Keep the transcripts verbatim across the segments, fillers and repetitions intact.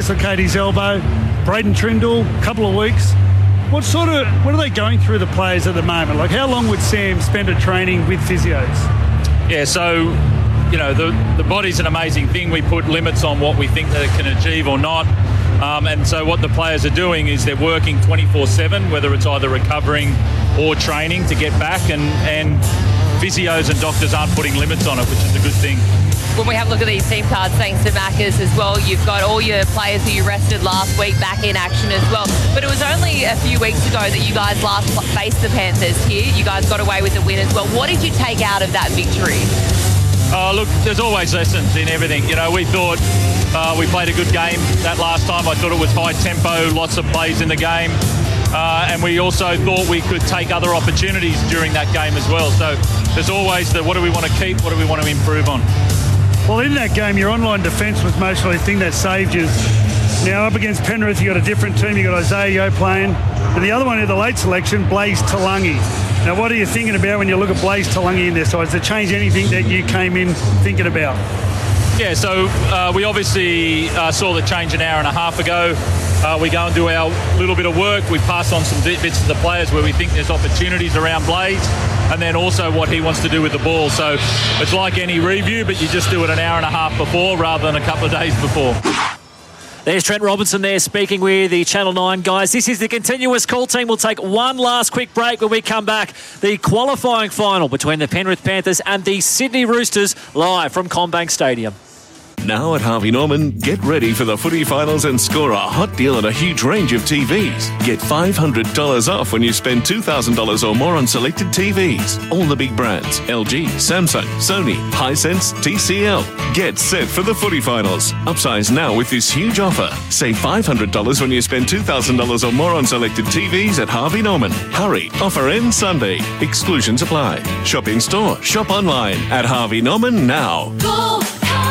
Katie's elbow, Braden Trindle, a couple of weeks. What sort of, what are they going through, the players at the moment? Like, how long would Sam spend at training with physios? Yeah, so, you know, the, the body's an amazing thing. We put limits on what we think that it can achieve or not. Um, and so what the players are doing is they're working twenty-four seven, whether it's either recovering or training to get back. And, and physios and doctors aren't putting limits on it, which is a good thing. When we have a look at these team cards, thanks to Macca's as well, you've got all your players who you rested last week back in action as well. But it was only a few weeks ago that you guys last faced the Panthers here. You guys got away with the win as well. What did you take out of that victory? Oh, look, there's always lessons in everything. You know, we thought uh, we played a good game that last time. I thought it was high tempo, lots of plays in the game. Uh, and we also thought we could take other opportunities during that game as well. So there's always the what do we want to keep, what do we want to improve on. Well, in that game, your online defence was mostly the thing that saved you. Now, up against Penrith, you got a different team. You got Isaiah Yeo playing. And the other one in the late selection, Blaze Talangi. Now, what are you thinking about when you look at Blaze Talangi in their side? Does it change anything that you came in thinking about? Yeah, so uh, we obviously uh, saw the change an hour and a half ago. Uh, we go and do our little bit of work. We pass on some bits to the players where we think there's opportunities around Blaze, and then also what he wants to do with the ball. So it's like any review, but you just do it an hour and a half before rather than a couple of days before. There's Trent Robinson there speaking with the Channel nine guys. This is the continuous call team. We'll take one last quick break when we come back. The qualifying final between the Penrith Panthers and the Sydney Roosters live from CommBank Stadium. Now at Harvey Norman, get ready for the footy finals and score a hot deal on a huge range of T Vs. Get five hundred dollars off when you spend two thousand dollars or more on selected T Vs. All the big brands, L G, Samsung, Sony, Hisense, T C L. Get set for the footy finals. Upsize now with this huge offer. Save five hundred dollars when you spend two thousand dollars or more on selected T Vs at Harvey Norman. Hurry, offer ends Sunday. Exclusions apply. Shop in store, shop online at Harvey Norman now. Go!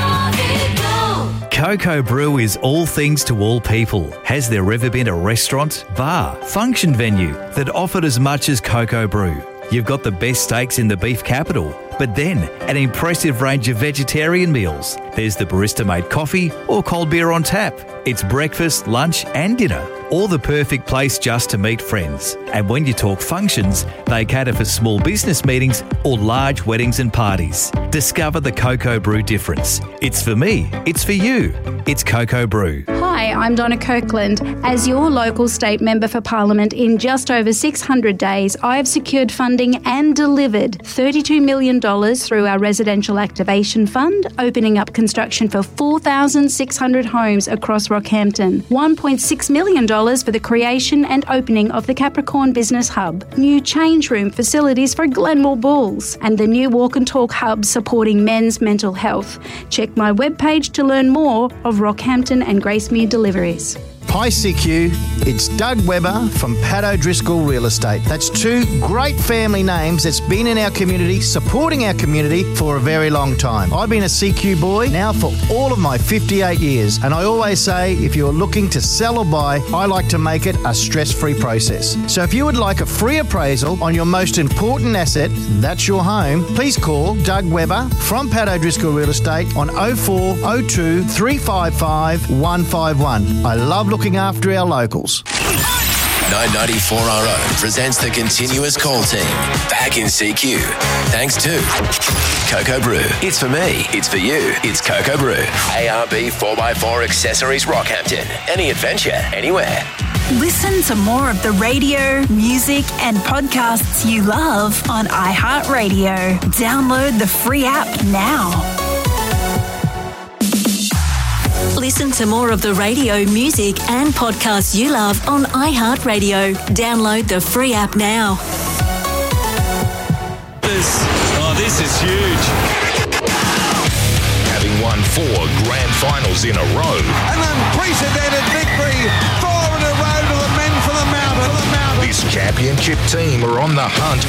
Coco Brew is all things to all people. Has there ever been a restaurant, bar, function venue that offered as much as Coco Brew? You've got the best steaks in the beef capital, but then an impressive range of vegetarian meals. There's the barista-made coffee or cold beer on tap. It's breakfast, lunch and dinner, or the perfect place just to meet friends. And when you talk functions, they cater for small business meetings or large weddings and parties. Discover the Coco Brew difference. It's for me. It's for you. It's Coco Brew. Hi, I'm Donna Kirkland. As your local state member for Parliament, in just over six hundred days, I have secured funding and delivered thirty-two million dollars through our Residential Activation Fund, opening up construction for four thousand six hundred homes across Rockhampton. one point six million dollars for the creation and opening of the Capricorn Business Hub, new change room facilities for Glenmore Bulls, and the new Walk and Talk Hub supporting men's mental health. Check my webpage to learn more of Rockhampton and Gracemere deliveries. Hi C Q, it's Doug Webber from Pat O'Driscoll Real Estate. That's two great family names that's been in our community, supporting our community for a very long time. I've been a C Q boy now for all of my fifty-eight years, and I always say if you're looking to sell or buy, I like to make it a stress-free process. So if you would like a free appraisal on your most important asset, that's your home, please call Doug Webber from Pat O'Driscoll Real Estate on oh four oh two, three five five, one five one. I love looking after our locals. nine ninety-four R O presents the continuous call team back in C Q. Thanks to Coco Brew. It's for me. It's for you. It's Coco Brew. A R B four by four Accessories Rockhampton. Any adventure, anywhere. Listen to more of the radio, music and podcasts you love on iHeartRadio. Download the free app now. Listen to more of the radio, music and podcasts you love on iHeartRadio. Download the free app now. This, oh, this is huge. Having won four grand finals in a row. An unprecedented victory. Four in a row to the men for the mountain. The mountain. This championship team are on the hunt